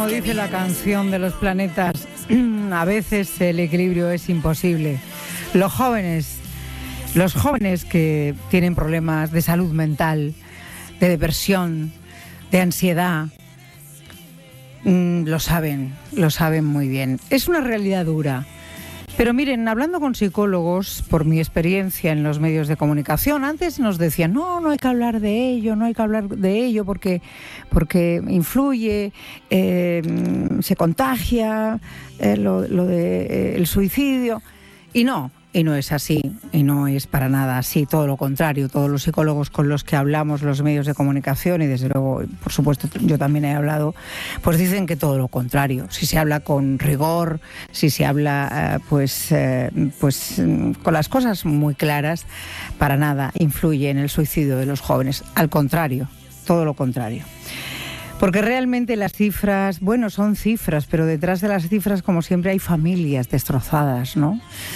Como dice la canción de los planetas, a veces el equilibrio es imposible. Los jóvenes que tienen problemas de salud mental, de depresión, de ansiedad, lo saben muy bien. Es una realidad dura. Pero miren, hablando con psicólogos, por mi experiencia en los medios de comunicación, antes nos decían, no hay que hablar de ello porque influye, se contagia, lo de el suicidio. Y no es así, y no es para nada así, todo lo contrario. Todos los psicólogos con los que hablamos, los medios de comunicación, y desde luego, por supuesto, yo también he hablado, pues dicen que todo lo contrario. Si se habla con rigor, si se habla con las cosas muy claras, para nada influye en el suicidio de los jóvenes. Al contrario, todo lo contrario. Porque realmente las cifras, son cifras, pero detrás de las cifras, como siempre, hay familias destrozadas, ¿no?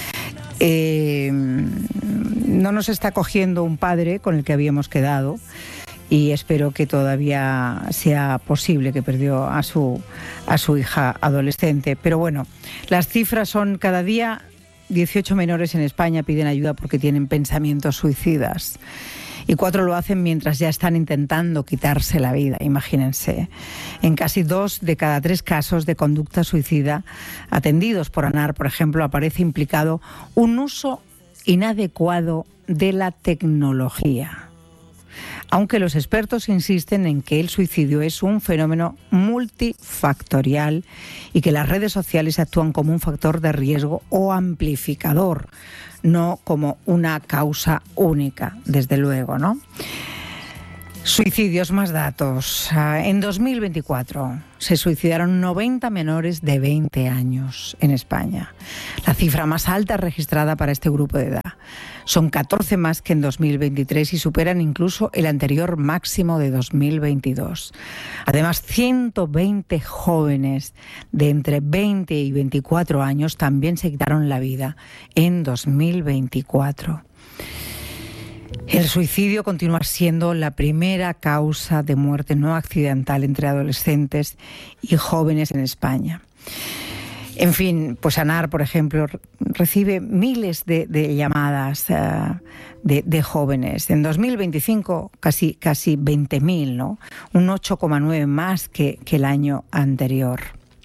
No nos está cogiendo un padre con el que habíamos quedado, y espero que todavía sea posible, que perdió a su hija adolescente. Pero bueno, las cifras son: cada día 18 menores en España piden ayuda porque tienen pensamientos suicidas, y 4 lo hacen mientras ya están intentando quitarse la vida, imagínense. En casi 2 de cada 3 casos de conducta suicida atendidos por ANAR, por ejemplo, aparece implicado un uso inadecuado de la tecnología. Aunque los expertos insisten en que el suicidio es un fenómeno multifactorial y que las redes sociales actúan como un factor de riesgo o amplificador, no como una causa única, desde luego, ¿no? Suicidios, más datos. En 2024 se suicidaron 90 menores de 20 años en España, la cifra más alta registrada para este grupo de edad. Son 14 más que en 2023 y superan incluso el anterior máximo de 2022. Además, 120 jóvenes de entre 20 y 24 años también se quitaron la vida en 2024. El suicidio continúa siendo la primera causa de muerte no accidental entre adolescentes y jóvenes en España. En fin, pues ANAR, por ejemplo, recibe miles de llamadas de jóvenes. En 2025 casi 20.000, ¿no? Un 8,9 más que el año anterior.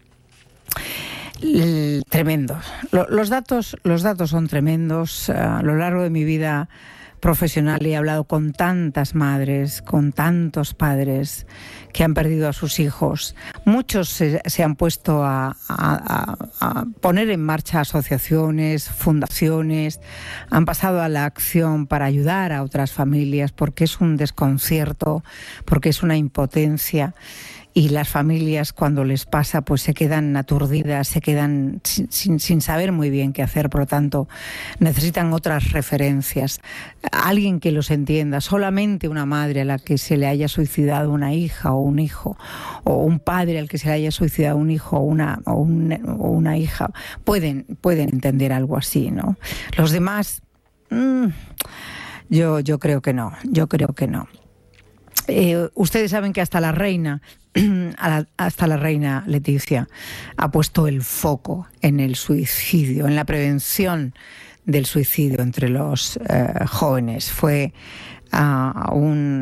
Tremendo. Los datos son tremendos. A lo largo de mi vida profesional he hablado con tantas madres, con tantos padres que han perdido a sus hijos. Muchos se han puesto a poner en marcha asociaciones, fundaciones, han pasado a la acción para ayudar a otras familias, porque es un desconcierto, porque es una impotencia. Y las familias, cuando les pasa, pues se quedan aturdidas, se quedan sin saber muy bien qué hacer. Por lo tanto, necesitan otras referencias, alguien que los entienda. Solamente una madre a la que se le haya suicidado una hija o un hijo, o un padre al que se le haya suicidado un hijo o una hija, pueden entender algo así, ¿no? Los demás, yo creo que no, ustedes saben que hasta la reina Leticia ha puesto el foco en el suicidio, en la prevención del suicidio entre los jóvenes. Fue a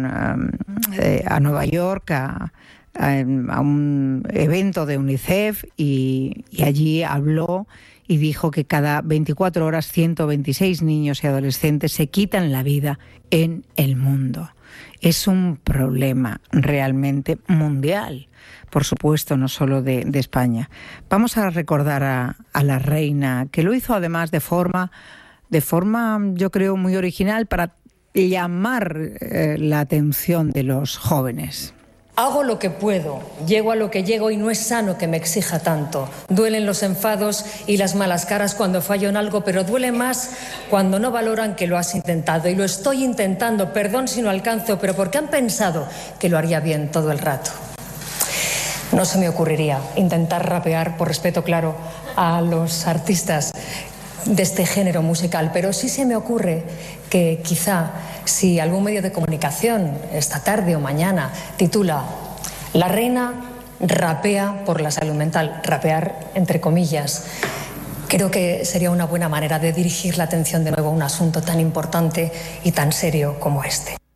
Nueva York a un evento de UNICEF y allí habló y dijo que cada 24 horas 126 niños y adolescentes se quitan la vida en el mundo. Es un problema realmente mundial, por supuesto, no solo de España. Vamos a recordar a la reina, que lo hizo además de forma, yo creo, muy original, para llamar la atención de los jóvenes. Hago lo que puedo, llego a lo que llego y no es sano que me exija tanto. Duelen los enfados y las malas caras cuando fallo en algo, pero duele más cuando no valoran que lo has intentado. Y lo estoy intentando, perdón si no alcanzo, pero porque han pensado que lo haría bien todo el rato. No se me ocurriría intentar rapear, por respeto, claro, a los artistas de este género musical, pero sí se me ocurre que quizá si algún medio de comunicación esta tarde o mañana titula "La reina rapea por la salud mental, rapear entre comillas. Creo que sería una buena manera de dirigir la atención de nuevo a un asunto tan importante y tan serio como este.